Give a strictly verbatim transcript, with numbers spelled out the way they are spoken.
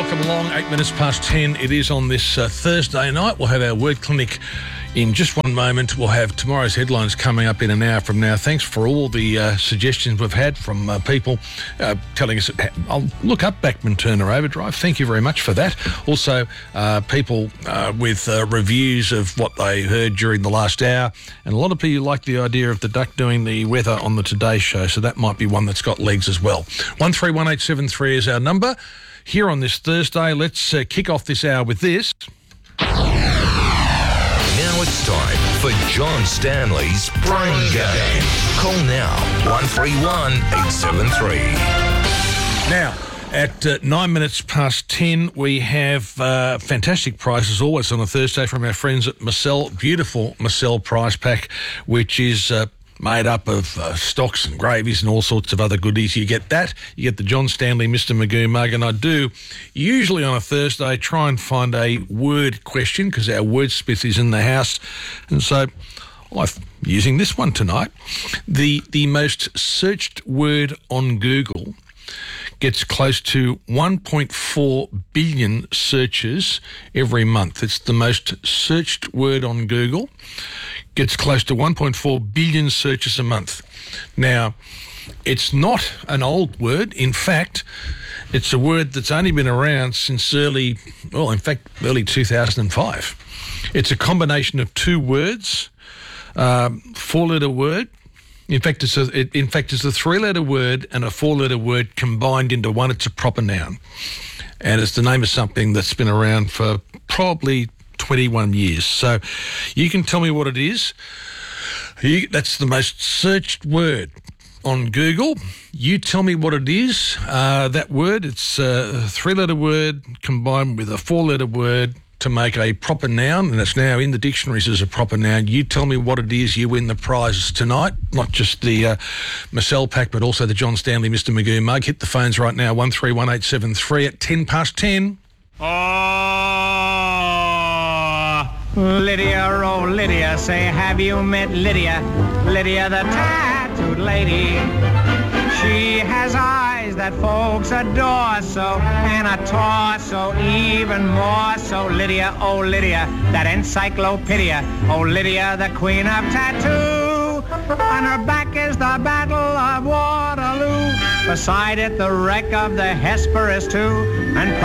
welcome along. Eight minutes past ten. It is on this uh, Thursday night. We'll have our word clinic in just one moment. We'll have tomorrow's headlines coming up in an hour from now. Thanks for all the uh, suggestions we've had from uh, people uh, telling us, I'll look up Bachman Turner Overdrive. Thank you very much for that. Also, uh, people uh, with uh, reviews of what they heard during the last hour. And a lot of people like the idea of the duck doing the weather on the Today Show, so that might be one that's got legs as well. one three one eight seven three is our number. Here on this Thursday, let's uh, kick off this hour with this. Now it's time for John Stanley's Brain Game. Call now, one three one eight seven three. Now, at uh, nine minutes past ten, we have uh, fantastic prizes always on a Thursday from our friends at Marcel. Beautiful Marcel prize pack, which is Uh, made up of uh, stocks and gravies and all sorts of other goodies. You get that. You get the John Stanley Mister Magoo mug. And I do, usually on a Thursday, try and find a word question because our wordsmith is in the house. And so I'm using this one tonight. The, the most searched word on Google gets close to one point four billion searches every month. It's the most searched word on Google. Gets close to one point four billion searches a month. Now, it's not an old word. In fact, it's a word that's only been around since early, well, in fact, early two thousand five. It's a combination of two words, um, four-letter word. In fact, it's a, it, in fact, it's a three-letter word and a four-letter word combined into one. It's a proper noun. And it's the name of something that's been around for probably twenty-one years. So you can tell me what it is. You, that's the most searched word on Google. You tell me what it is. Uh, that word, it's a three-letter word combined with a four-letter word to make a proper noun, and it's now in the dictionaries as a proper noun. You tell me what it is, you win the prizes tonight, not just the uh, Marcel pack, but also the John Stanley Mister Magoo mug. Hit the phones right now, one three one eight seven three at ten past ten. Oh, Lydia, oh Lydia, say have you met Lydia? Lydia the tattooed lady. She has eyes that folks adore so, and a torso even more so. Lydia, oh Lydia, that encyclopedia. Oh Lydia, the queen of tattoo. On her back is the Battle of Waterloo. Beside it, the wreck of the Hesperus too. And